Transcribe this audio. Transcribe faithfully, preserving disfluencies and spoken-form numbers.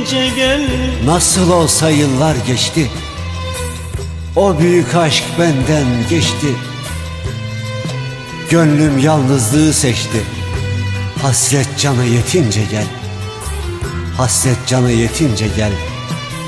yetince gel. Nasıl olsa yıllar geçti, o büyük aşk benden geçti. Gönlüm yalnızlığı seçti. Hasret canı yetince gel. Hasret canı yetince gel.